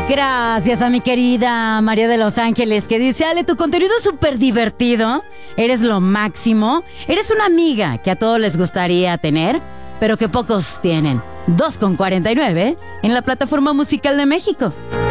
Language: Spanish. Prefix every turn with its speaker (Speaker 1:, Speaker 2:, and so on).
Speaker 1: Gracias a mi querida María de Los Ángeles, que dice: Ale, tu contenido es súper divertido, eres lo máximo, eres una amiga que a todos les gustaría tener, pero que pocos tienen. 2,49 en la plataforma musical de México.